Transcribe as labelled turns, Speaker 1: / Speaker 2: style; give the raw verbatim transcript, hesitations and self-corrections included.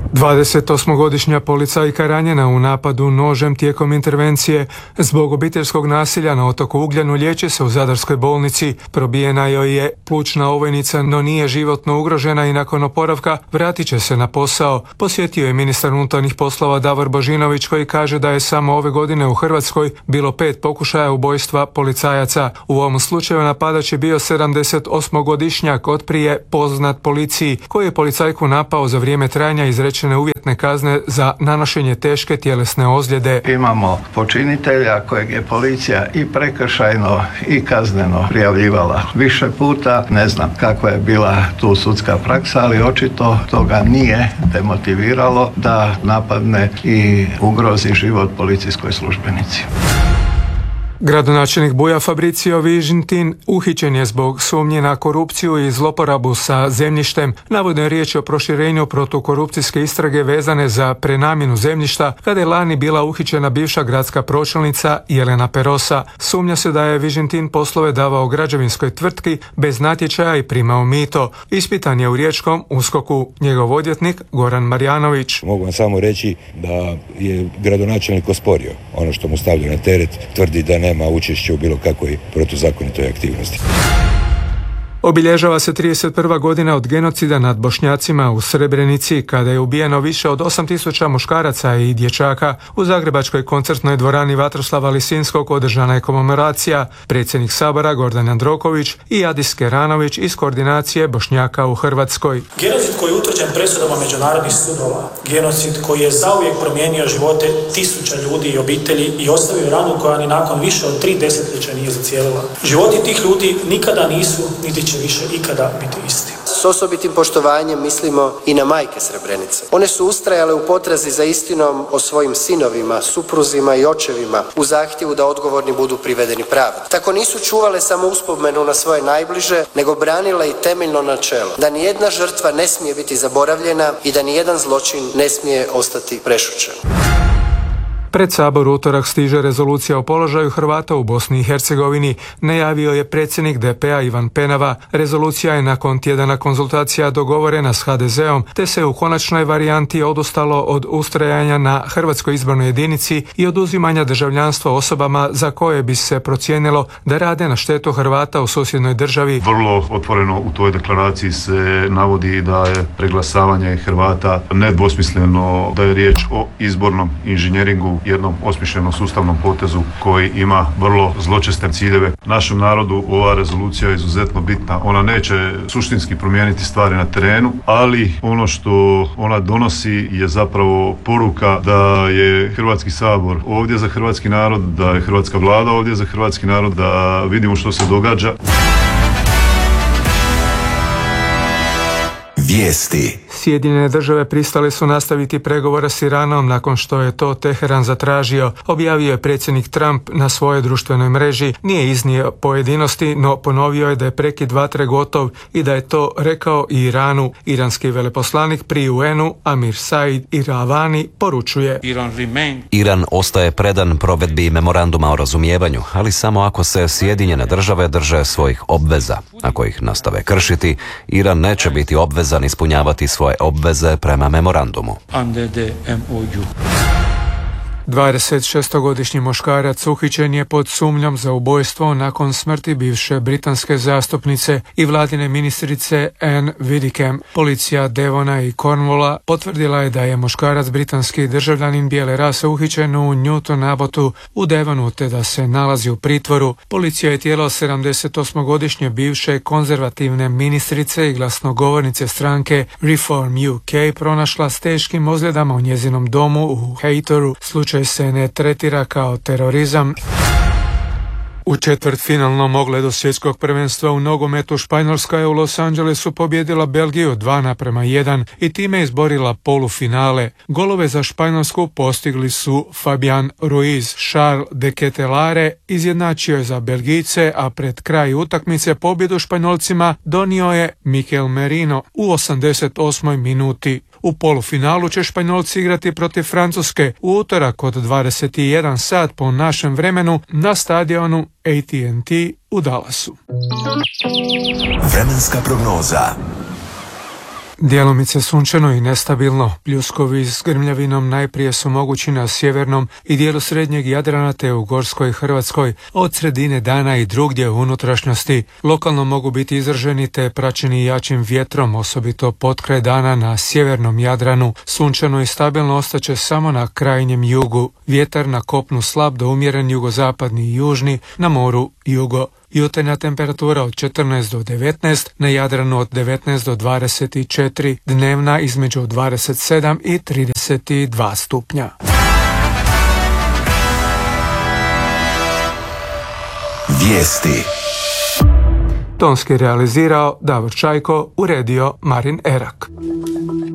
Speaker 1: dvadesetosmogodišnja policajka ranjena u napadu nožem tijekom intervencije zbog obiteljskog nasilja na otoku Ugljanu liječi se u zadarskoj bolnici. Probijena joj je plućna ovojnica, no nije životno ugrožena i nakon oporavka vratit će se na posao. Posjetio je ministar unutarnjih poslova Davor Božinović koji kaže da je samo ove godine u Hrvatskoj bilo pet pokušaja ubojstva policajaca. U ovom slučaju napadač je bio sedamdesetosmogodišnjak otprije poznat policiji koji je policajku napao za vrijeme trajanja izrečene uvjetne kazne za nanošenje teške tjelesne ozljede.
Speaker 2: Imamo počinitelja kojeg je policija i prekršajno i kazneno prijavljivala više puta. Ne znam kakva je bila tu sudska praksa, ali očito toga nije demotiviralo da napadne i ugrozi život policijskoj službenici.
Speaker 1: Gradonačelnik Buja Fabricio Vižintin uhićen je zbog sumnje na korupciju i zloporabu sa zemljištem. Navodno je riječ o proširenju protukorupcijske istrage vezane za prenamjenu zemljišta kada je lani bila uhićena bivša gradska pročelnica Jelena Perosa. Sumnja se da je Vižintin poslove davao građevinskoj tvrtki bez natječaja i primao mito. Ispitan je u riječkom USKOK-u. Njegov odvjetnik Goran Marjanović.
Speaker 3: Mogu vam samo reći da je gradonačelnik osporio ono što mu stavlja na teret, tvrdi da ne nema učešća u bilo kakvoj protuzakonitoj aktivnosti.
Speaker 1: Obilježava se trideset prva godina od genocida nad Bošnjacima u Srebrenici, kada je ubijeno više od osam tisuća muškaraca i dječaka. U zagrebačkoj koncertnoj dvorani Vatroslava Lisinskog održana je komemoracija. Predsjednik Sabora Gordan Jandroković i Adis Keranović iz koordinacije Bošnjaka u Hrvatskoj.
Speaker 4: Genocid koji je utvrđen presudama međunarodnih sudova, genocid koji je zauvijek promijenio živote tisuća ljudi i obitelji i ostavio ranu koja ni nakon više od tri desetljeća nije zacijelila. Životi tih ljudi nikada nisu, niti će više ikada biti isti.
Speaker 5: S osobitim poštovanjem mislimo i na majke Srebrenice. One su ustrajale u potrazi za istinom o svojim sinovima, supruzima i očevima u zahtjevu da odgovorni budu privedeni pravdi. Tako nisu čuvale samo uspomenu na svoje najbliže, nego branile i temeljno načelo da nijedna žrtva ne smije biti zaboravljena i da nijedan zločin ne smije ostati prešućen.
Speaker 1: Pred Sabor utorak stiže rezolucija o položaju Hrvata u Bosni i Hercegovini, najavio je predsjednik D P-a Ivan Penava. Rezolucija je nakon tjedana konzultacija dogovorena s H D Z-om, te se u konačnoj varijanti odustalo od ustrajanja na hrvatskoj izbornoj jedinici i oduzimanja državljanstva osobama za koje bi se procijenilo da rade na štetu Hrvata u susjednoj državi.
Speaker 6: Vrlo otvoreno u toj deklaraciji se navodi da je preglasavanje Hrvata nedvosmisleno, da je riječ o izbornom inženjeringu, jednom osmišljenom sustavnom potezu koji ima vrlo zločeste ciljeve. Našem narodu ova rezolucija je izuzetno bitna. Ona neće suštinski promijeniti stvari na terenu, ali ono što ona donosi je zapravo poruka da je Hrvatski sabor ovdje za hrvatski narod, da je hrvatska vlada ovdje za hrvatski narod, da vidimo što se događa.
Speaker 7: Vijesti.
Speaker 1: Sjedinjene države pristale su nastaviti pregovore s Iranom nakon što je to Teheran zatražio, objavio je predsjednik Trump na svojoj društvenoj mreži. Nije iznio pojedinosti, no ponovio je da je prekid vatre gotov i da je to rekao i Iranu. Iranski veleposlanik pri U N-u Amir Said Iravani poručuje:
Speaker 8: Iran ostaje predan provedbi memoranduma o razumijevanju, ali samo ako se Sjedinjene države drže svojih obveza. Ako ih nastave kršiti, Iran neće biti obvezan ispunjavati svoje obveze prema memorandumu.
Speaker 1: dvadesetšestogodišnji muškarac uhićen je pod sumnjom za ubojstvo nakon smrti bivše britanske zastupnice i vladine ministrice Anne Widdecombe. Policija Devona i Cornwalla potvrdila je da je muškarac britanski državljanin bijele rase uhićen u Newton Abbotu u Devonu, te da se nalazi u pritvoru. Policija je tijelo sedamdesetosmogodišnje bivše konzervativne ministrice i glasnogovornice stranke Reform U K pronašla s teškim ozljedama u njezinom domu u Haytoru. Slučaj se ne tretira kao terorizam. U četvrtfinalnom ogledu svjetskog prvenstva u nogometu Španjolska je u Los Angelesu pobjedila Belgiju dva naprema jedan i time izborila polufinale. Golove za Španjolsku postigli su Fabian Ruiz. Charles de Ketelare izjednačio je za Belgijce, a pred kraj utakmice pobjedu Španjolcima donio je Mikel Merino u osamdeset osmoj minuti. U polufinalu će Španjolci igrati protiv Francuske u utorak od dvadeset jedan sat po našem vremenu na stadionu A T and T u Dallasu.
Speaker 7: Vremenska prognoza.
Speaker 1: Djelomice sunčano i nestabilno. Pljuskovi s grmljavinom najprije su mogući na sjevernom i dijelu srednjeg Jadrana te u Gorskoj Hrvatskoj od sredine dana i drugdje u unutrašnjosti. Lokalno mogu biti izraženi te praćeni jačim vjetrom, osobito potkraj dana na sjevernom Jadranu. Sunčano i stabilno ostaće samo na krajnjem jugu. Vjetar na kopnu slab do umjeren jugozapadni i južni, na moru jugo. Jutarnja temperatura od četrnaest do devetnaest, na Jadranu od devetnaest do dvadeset četiri, dnevna između dvadeset sedam i trideset dva stupnja.
Speaker 7: Vijesti.
Speaker 1: Tonski realizirao Davor Čajko, uredio Marin Erak.